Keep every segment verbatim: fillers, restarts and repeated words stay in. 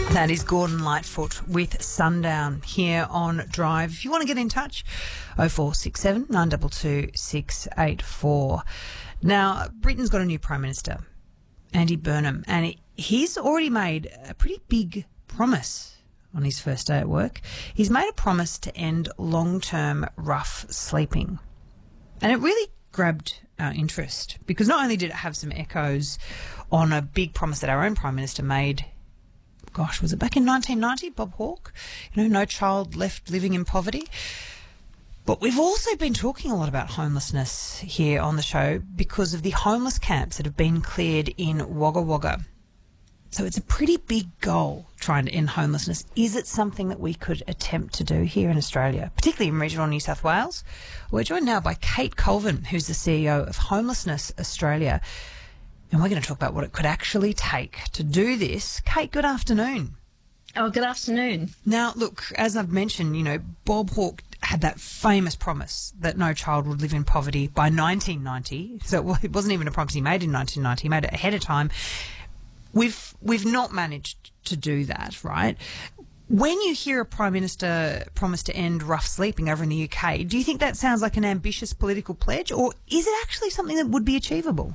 That is Gordon Lightfoot with Sundown here on Drive. If you want to get in touch, oh four six seven, nine two two, six eight four. Now, Britain's got a new Prime Minister, Andy Burnham, and he's already made a pretty big promise on his first day at work. He's made a promise to end long-term rough sleeping. And it really grabbed our interest because not only did it have some echoes on a big promise that our own Prime Minister made, gosh, was it back in nineteen ninety, Bob Hawke? You know, no child left living in poverty. But we've also been talking a lot about homelessness here on the show because of the homeless camps that have been cleared in Wagga Wagga. So it's a pretty big goal trying to end homelessness. Is it something that we could attempt to do here in Australia, particularly in regional New South Wales? We're joined now by Kate Colvin, who's the C E O of Homelessness Australia. And we're going to talk about what it could actually take to do this. Kate, good afternoon. Oh, good afternoon. Now, look, as I've mentioned, you know, Bob Hawke had that famous promise that no child would live in poverty by nineteen ninety. So it wasn't even a promise he made in nineteen ninety. He made it ahead of time. We've we've not managed to do that, right? When you hear a Prime Minister promise to end rough sleeping over in the U K, do you think that sounds like an ambitious political pledge, or is it actually something that would be achievable?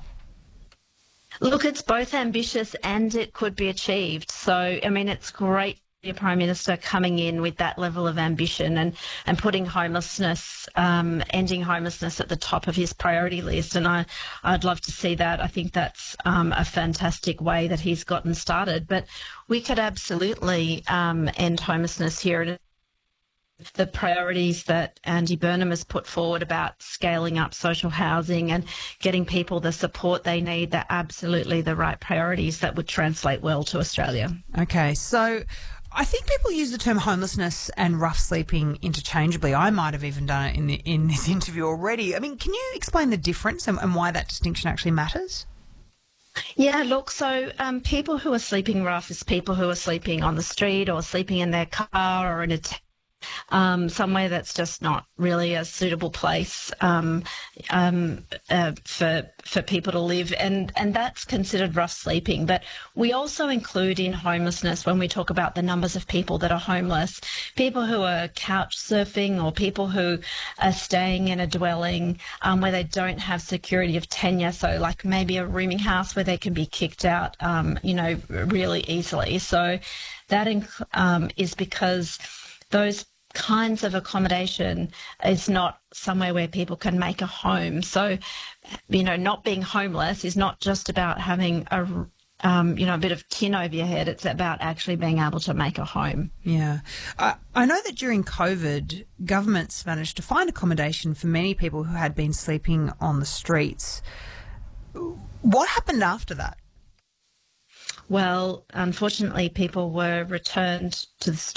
Look, it's both ambitious and it could be achieved. So, I mean, it's great a Prime Minister coming in with that level of ambition and, and putting homelessness, um, ending homelessness at the top of his priority list. And I, I'd love to see that. I think that's um, a fantastic way that he's gotten started. But we could absolutely um, end homelessness here. And the priorities that Andy Burnham has put forward about scaling up social housing and getting people the support they need, they're absolutely the right priorities that would translate well to Australia. Okay, so I think people use the term homelessness and rough sleeping interchangeably. I might have even done it in the, in this interview already. I mean, can you explain the difference and, and why that distinction actually matters? Yeah, look, so um, people who are sleeping rough is people who are sleeping on the street or sleeping in their car or in a tent. Um, somewhere that's just not really a suitable place um, um, uh, for for people to live, and and that's considered rough sleeping. But we also include in homelessness, when we talk about the numbers of people that are homeless, people who are couch surfing or people who are staying in a dwelling um, where they don't have security of tenure, so like maybe a rooming house where they can be kicked out, um, you know, really easily. So that inc- um, is because those kinds of accommodation is not somewhere where people can make a home. So, you know, not being homeless is not just about having a, um, you know, a bit of tin over your head. It's about actually being able to make a home. Yeah. I, I know that during COVID, governments managed to find accommodation for many people who had been sleeping on the streets. What happened after that? Well, unfortunately, people were returned to the